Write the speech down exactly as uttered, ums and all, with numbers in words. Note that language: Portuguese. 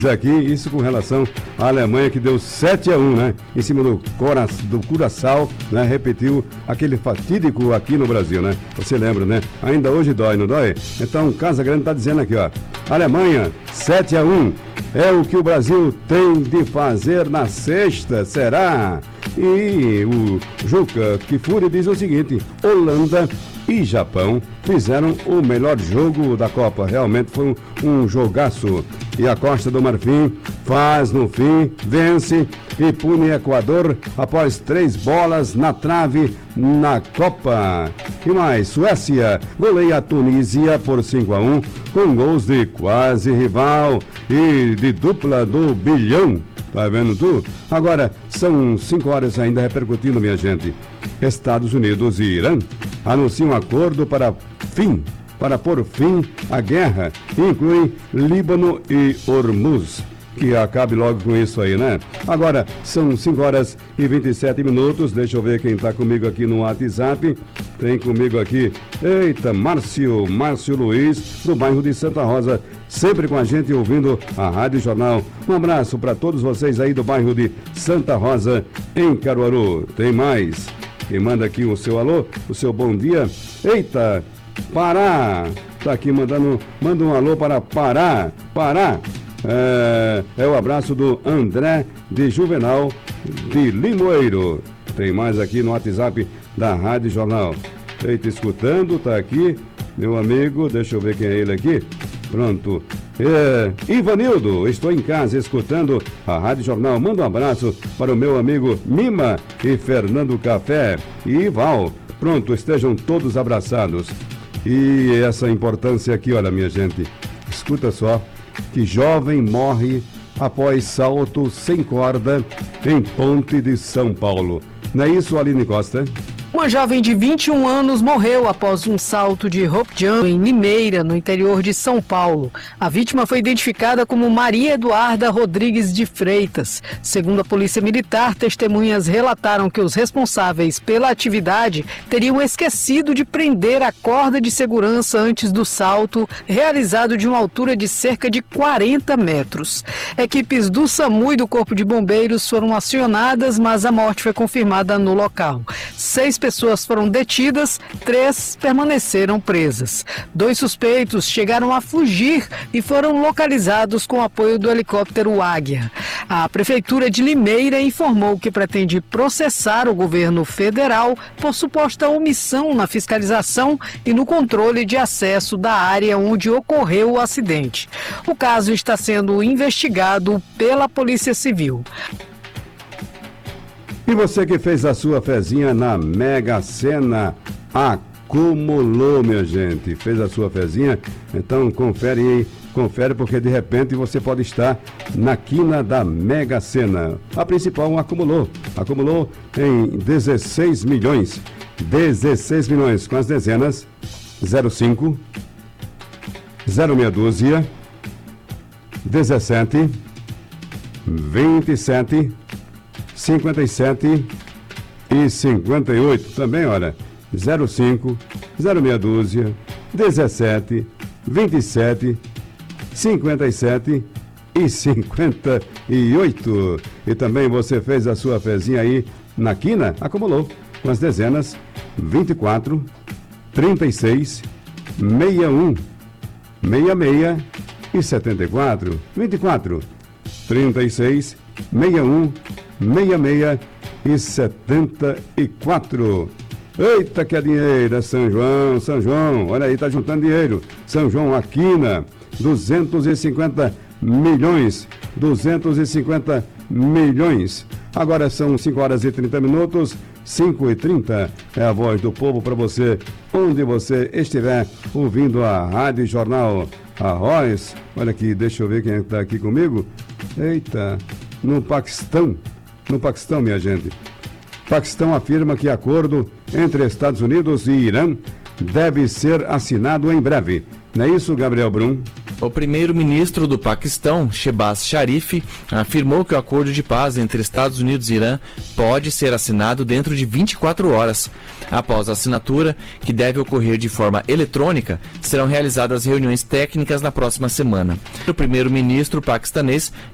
Aqui, isso com relação à Alemanha, que deu sete a um, né? Em cima do, Cora, do Curaçao, né? Repetiu aquele fatídico aqui no Brasil, né? Você lembra, né? Ainda hoje dói, não dói? Então, Casa Grande tá dizendo aqui, ó. Alemanha, sete a um. É o que o Brasil tem de fazer na sexta, será? E o Juca Kfouri diz o seguinte: Holanda e Japão fizeram o melhor jogo da Copa. Realmente foi um, um jogaço. E a Costa do Marfim faz no fim, vence e pune Equador após três bolas na trave na Copa. E mais, Suécia goleia a Tunísia por cinco a um com gols de quase rival e de dupla do bilhão. Tá vendo tu? Agora, são cinco horas ainda repercutindo, minha gente. Estados Unidos e Irã anunciam um acordo para fim, para pôr fim à guerra, inclui Líbano e Hormuz. Que acabe logo com isso aí, né? Agora, são cinco horas e vinte e sete minutos. Deixa eu ver quem tá comigo aqui no WhatsApp. Tem comigo aqui, eita, Márcio, Márcio Luiz, do bairro de Santa Rosa, sempre com a gente ouvindo a Rádio Jornal. Um abraço para todos vocês aí do bairro de Santa Rosa, em Caruaru. Tem mais? Quem manda aqui o seu alô, o seu bom dia. Eita, Pará, tá aqui mandando, manda um alô para Pará, Pará. É, é o abraço do André de Juvenal de Limoeiro. Tem mais aqui no WhatsApp da Rádio Jornal. Eita, escutando, tá aqui, meu amigo, deixa eu ver quem é ele aqui. Pronto. É, Ivanildo, estou em casa escutando a Rádio Jornal. Manda um abraço para o meu amigo Mima e Fernando Café e Val. Pronto, estejam todos abraçados. E essa importância aqui, olha, minha gente, escuta só, que jovem morre após salto sem corda em Ponte de São Paulo. Não é isso, Aline Costa? Uma jovem de vinte e um anos morreu após um salto de rope jump em Limeira, no interior de São Paulo. A vítima foi identificada como Maria Eduarda Rodrigues de Freitas. Segundo a Polícia Militar, testemunhas relataram que os responsáveis pela atividade teriam esquecido de prender a corda de segurança antes do salto, realizado de uma altura de cerca de quarenta metros. Equipes do SAMU e do Corpo de Bombeiros foram acionadas, mas a morte foi confirmada no local. Seis pessoas foram detidas, três permaneceram presas. Dois suspeitos chegaram a fugir e foram localizados com apoio do helicóptero Águia. A Prefeitura de Limeira informou que pretende processar o governo federal por suposta omissão na fiscalização e no controle de acesso da área onde ocorreu o acidente. O caso está sendo investigado pela Polícia Civil. E você que fez a sua fezinha na Mega Sena, acumulou, minha gente. Fez a sua fezinha? Então confere aí, confere, porque de repente você pode estar na quina da Mega Sena. A principal acumulou, acumulou em dezesseis milhões. dezesseis milhões com as dezenas zero cinco, zero meia dúzia, dezessete, vinte e sete, cinquenta e sete e cinquenta e oito. Também, olha, zero cinco, zero meia dúzia, dezessete, vinte e sete, cinquenta e sete e cinquenta e oito. E também você fez a sua fezinha aí na quina, acumulou com as dezenas vinte e quatro, trinta e seis, sessenta e um, sessenta e seis e setenta e quatro. vinte e quatro, trinta e seis, sessenta e um, sessenta e seis e setenta e quatro. Eita, que é dinheiro, é São João, São João, olha aí, tá juntando dinheiro. São João Aquina, duzentos e cinquenta milhões, duzentos e cinquenta milhões. Agora são cinco horas e trinta minutos, cinco e trinta, é a voz do povo para você, onde você estiver ouvindo a Rádio Jornal. A Royce, olha aqui, deixa eu ver quem está aqui comigo. Eita, no Paquistão, no Paquistão, minha gente. Paquistão afirma que acordo entre Estados Unidos e Irã deve ser assinado em breve. Não é isso, Gabriel Brum? O primeiro-ministro do Paquistão, Shehbaz Sharif, afirmou que o acordo de paz entre Estados Unidos e Irã pode ser assinado dentro de vinte e quatro horas. Após a assinatura, que deve ocorrer de forma eletrônica, serão realizadas reuniões técnicas na próxima semana. O primeiro-ministro paquistanês